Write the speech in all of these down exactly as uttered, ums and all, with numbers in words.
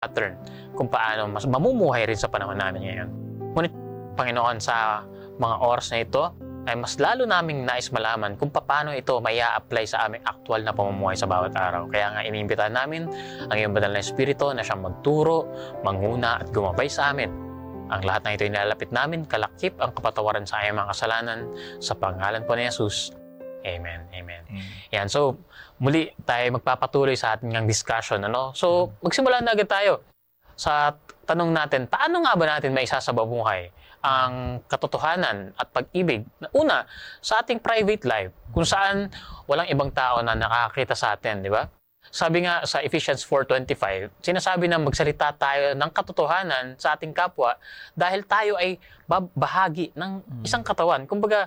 pattern kung paano mas mamumuhay rin sa panahon namin ngayon. Ngunit, Panginoon, sa mga oras na ito, ay mas lalo naming nais malaman kung paano ito may a-apply sa aming aktual na pamumuhay sa bawat araw. Kaya nga iniimbitahan namin ang iyong banal na Espiritu na siyang magturo, manguna at gumabay sa amin. Ang lahat ng ito ay nilalapit namin, kalakip ang kapatawaran sa aming mga kasalanan sa pangalan po ni Jesus. Amen. Amen. Mm. Yan. So, muli tayo magpapatuloy sa ating discussion. Ano? So, magsimula na agad tayo sa tanong natin, paano nga ba natin may isasababuhay ang katotohanan at pag-ibig na una sa ating private life kung saan walang ibang tao na nakakita sa atin, di ba? Sabi nga sa Ephesians four twenty-five, sinasabi na magsalita tayo ng katotohanan sa ating kapwa dahil tayo ay bahagi ng isang katawan. Kumbaga,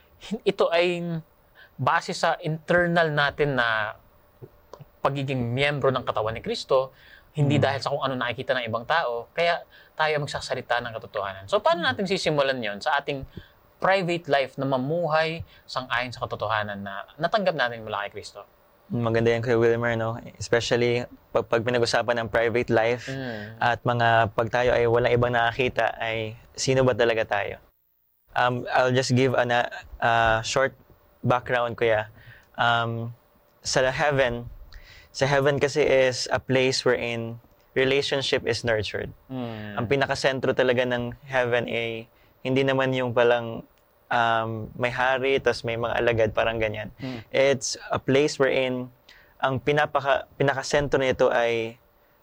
ito ay base sa internal natin na pagiging miyembro ng katawan ni Kristo, hindi dahil sa kung ano nakikita ng ibang tao, kaya tayo magsasalita ng katotohanan. So, paano natin sisimulan yon sa ating private life na mamuhay sang-ayon sa katotohanan na natanggap natin mula kay Kristo? Maganda yan, Kuya Wilmer, no? Especially pag, pag pinag-usapan ng private life mm. at mga pag tayo ay walang ibang nakakita, ay sino ba talaga tayo? Um, I'll just give a uh, short background, Kuya. Um, sa heaven, sa heaven kasi is a place wherein relationship is nurtured. Mm. Ang pinakasentro talaga ng heaven ay hindi naman yung palang um, may hari, tas may mga alagad, parang ganyan. Mm. It's a place wherein ang pinapaka, pinakasentro nito ay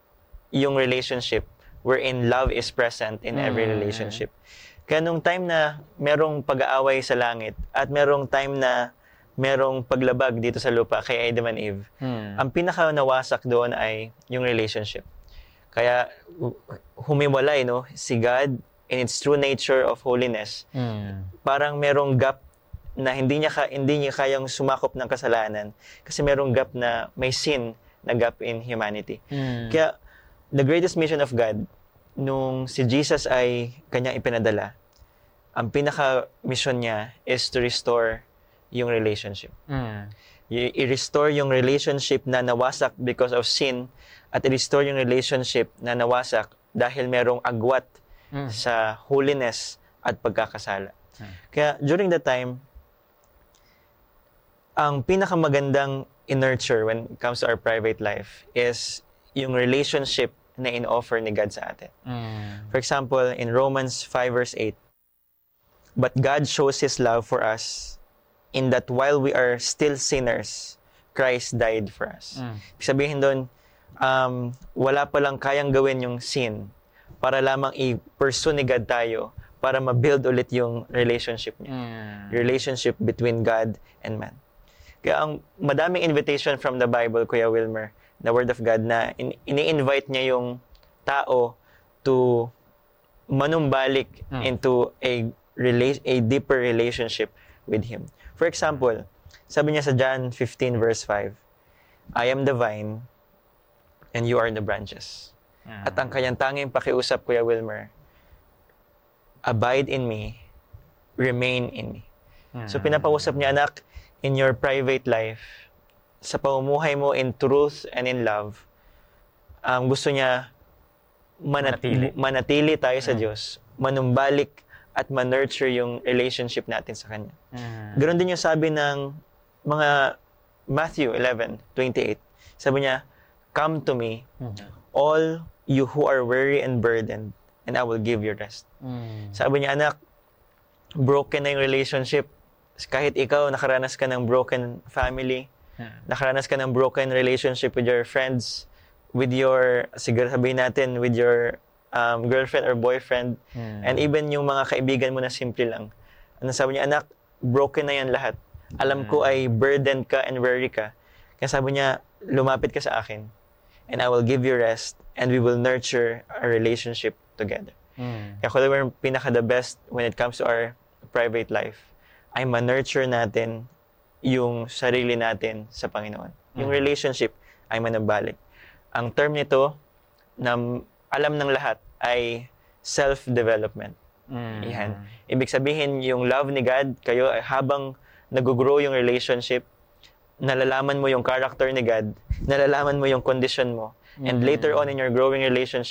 yung relationship, wherein love is present in mm. every relationship. Kaya nung time na merong pag-aaway sa langit at merong time na merong paglabag dito sa lupa kay Adam and Eve, hmm. ang pinaka-nawasak doon ay yung relationship. Kaya humiwalay, no, si God in its true nature of holiness. Hmm. Parang merong gap na hindi niya ka, hindi niya kayang sumakop ng kasalanan kasi merong gap na may sin na gap in humanity. Hmm. Kaya the greatest mission of God nung si Jesus ay kanyang ipinadala, ang pinaka-mission niya is to restore yung relationship. Mm. I- i-restore yung relationship na nawasak because of sin at i-restore yung relationship na nawasak dahil merong agwat mm. sa holiness at pagkakasala. Mm. Kaya during that time, ang pinakamagandang in-nurture when it comes to our private life is yung relationship na in-offer ni God sa atin. Mm. For example, in Romans five verse eight, but God shows His love for us in that while we are still sinners, Christ died for us. Mm. Sabihin doon, um, wala palang kayang gawin yung sin para lamang i-pursue ni God tayo para ma-build ulit yung relationship niya. Mm. Relationship between God and man. Kaya ang madaming invitation from the Bible, Kuya Wilmer, the Word of God, na in- ini-invite niya yung tao to manumbalik mm. into a, rela- a deeper relationship with Him. For example, sabi niya sa John fifteen verse five, I am the vine and you are the branches. Mm. At ang kanyang tanging pakiusap, Kuya Wilmer, abide in me, remain in me. Mm. So pinapausap niya, anak, in your private life, sa pamumuhay mo in truth and in love, um, gusto niya manat- manatili. manatili tayo sa mm. Diyos, manumbalik at ma-nurture yung relationship natin sa Kanya. Mm. Ganon din yung sabi ng mga Matthew eleven twenty-eight. Sabi niya, come to me, mm-hmm. all you who are weary and burdened, and I will give you rest. Mm. Sabi niya, anak, broken na yung relationship. Kahit ikaw, nakaranas ka ng broken family, mm. nakaranas ka ng broken relationship with your friends, with your, siguro sabihin natin, with your Um, girlfriend or boyfriend, hmm. and even yung mga kaibigan mo na simple lang. Ano sabi niya, anak, broken na yan lahat. Alam hmm. ko ay burdened ka and weary ka. Kaya sabi niya, lumapit ka sa akin, and I will give you rest, and we will nurture our relationship together. Hmm. Kaya kung we're pinaka the best when it comes to our private life, ay ma-nurture natin yung sarili natin sa Panginoon. Hmm. Yung relationship ay manabalik. Ang term nito, na alam ng lahat, ay self-development. Mm. Yan. Ibig sabihin, yung love ni God, kayo, ay habang nag-grow yung relationship, nalalaman mo yung character ni God, nalalaman mo yung condition mo, And later on in your growing relationship,